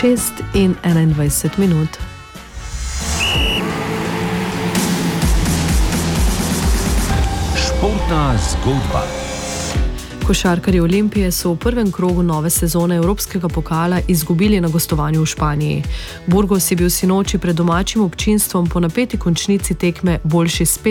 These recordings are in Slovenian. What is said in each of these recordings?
6:21. Športna zgodba. Košarkarji Olimpije so v prvem krogu nove sezone Evropskega pokala izgubili na gostovanju v Španiji. Burgos je bil sinoči pred domačim občinstvom po napeti končnici tekme boljši s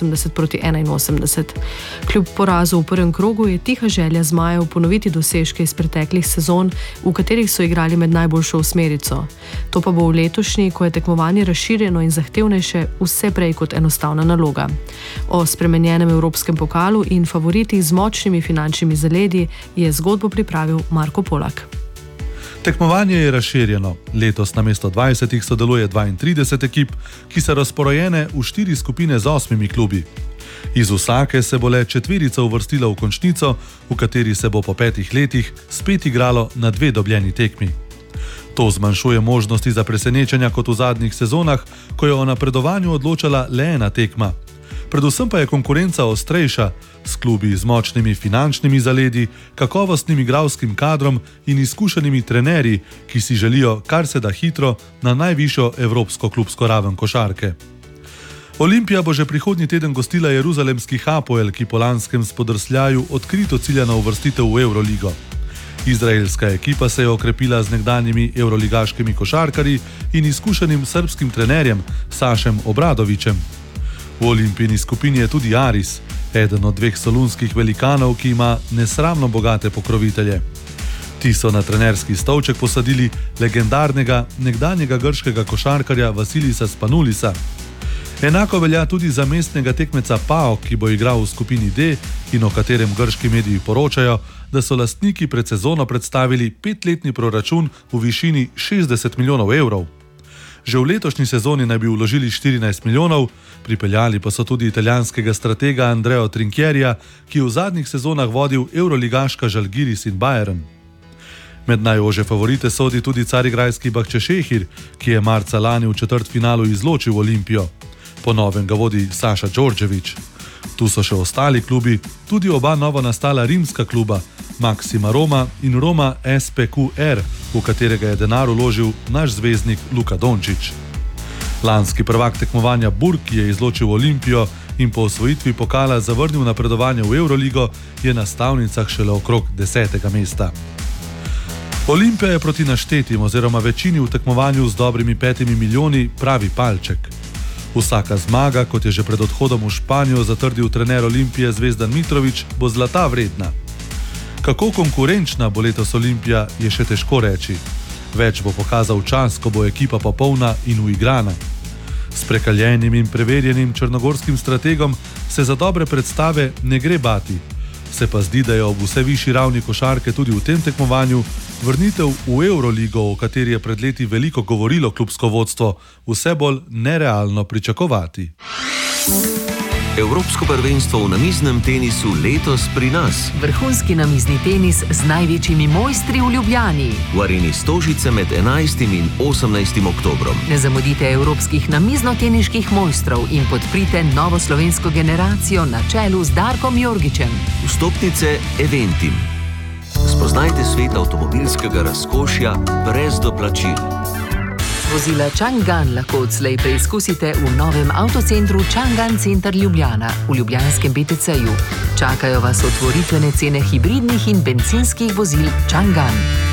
85-81. Kljub porazu v prvem krogu je tiha želja zmajev ponoviti dosežke iz preteklih sezon, v katerih so igrali med najboljšo osmerico. To pa bo v letošnji, ko je tekmovanje razširjeno in zahtevnejše, vse prej kot enostavna naloga. O spremenjenem Evropskem pokalu in favoritih z močnimi finančnimi zaledi je zgodbo pripravil Marko Polak. Tekmovanje je razširjeno. Letos namesto 20 sodeluje 32 ekip, ki so razporejene v 4 skupine z 8 klubi. Iz vsake se bo le četverica uvrstila v končnico, v kateri se bo po 5 letih spet igralo na 2 dobljeni tekmi. To zmanjšuje možnosti za presenečenja kot v zadnjih sezonah, ko je o napredovanju odločala le ena tekma. Predvsem pa je konkurenca ostrejša, s klubi z močnimi finančnimi zaledi, kakovostnim igralskim kadrom in izkušenimi trenerji, ki si želijo kar se da hitro na najvišjo evropsko klubsko raven košarke. Olimpija bo že prihodnji teden gostila jeruzalemski Hapoel, ki po lanskem spodrsljaju odkrito cilja na uvrstitev v Euroligo. Izraelska ekipa se je okrepila z nekdanjimi evroligaškimi košarkarji in izkušenim srbskim trenerjem Sašem Obradovićem. V Olimpijini skupini je tudi Aris, eden od 2 solunskih velikanov, ki ima nesramno bogate pokrovitelje. Ti so na trenerski stolček posadili legendarnega nekdanjega grškega košarkarja Vasilisa Spanulisa. Enako velja tudi za mestnega tekmeca PAOK, ki bo igral v skupini D in o katerem grški mediji poročajo, da so lastniki pred sezono predstavili 5-letni proračun v višini 60 milijonov evrov. Že v letošnji sezoni naj bi vložili 14 milijonov, pripeljali pa so tudi italijanskega stratega Andreo Trinchierija, ki je v zadnjih sezonah vodil evroligaška Žalgiris in Bayern. Med najožje favorite sodi tudi carigrajski Bahčešehir, ki je marca lani v četrtfinalu izločil Olimpijo. Po novem ga vodi Saša Đorđević. Tu so še ostali klubi, tudi oba novo nastala rimska kluba, Maxima Roma in Roma SPQR, v katerega je denar vložil naš zvezdnik Luka Dončić. Lanski prvak tekmovanja Burg, ki je izločil Olimpijo in po osvojitvi pokala zavrnil napredovanje v Euroligo, je na stavnicah šele okrog 10. mesta. Olimpija je proti naštetim oziroma večini v tekmovanju z dobrimi 5 milijoni pravi palček. Vsaka zmaga, kot je že pred odhodom v Španijo zatrdil trener Olimpije Zvezdan Mitrović, bo zlata vredna. Kako konkurenčna bo letos Olimpija, je še težko reči. Več bo pokazal čas, ko bo ekipa popolna in uigrana. S prekaljenim in preverjenim črnogorskim strategom se za dobre predstave ne gre bati. Se pa zdi, da je ob vse višji ravni košarke tudi v tem tekmovanju vrnitev v Euroligo, o kateri je pred leti veliko govorilo klubsko vodstvo, vse bolj nerealno pričakovati. Evropsko prvenstvo v namiznem tenisu letos pri nas. Vrhunski namizni tenis z največjimi mojstri v Ljubljani. V areni Stožice med 11. in 18. oktobrom. Ne zamudite evropskih namizno-teniških mojstrov in podprite novo slovensko generacijo na čelu z Darkom Jorgičem. Vstopnice Eventim. Spoznajte svet avtomobilskega razkošja brez doplačil. Vozila Chang'an lahko odslej preizkusite v novem avtocentru Chang'an Center Ljubljana v ljubljanskem BTC-ju. Čakajo vas otvoritvene cene hibridnih in bencinskih vozil Chang'an.